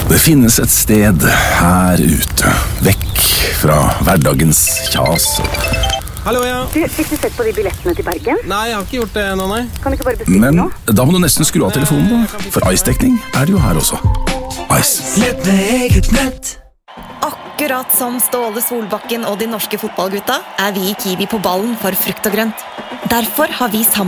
Det finnes et sted her ute, vekk fra hverdagens kjas. Hallo, ja. Fikk du sett på de billettene til Bergen? Nei, jeg har ikke gjort det ennå, nei. Kan du ikke bare bestille Men nå? da må du nesten skru av telefonen da, for Ice-dekning er det jo her også. Ice. Nett med eget nett. Akkurat som Ståle Solbakken og de norske fotballgutta er vi i Kiwi på ballen for frukt og grønt. Derfor har vi sammen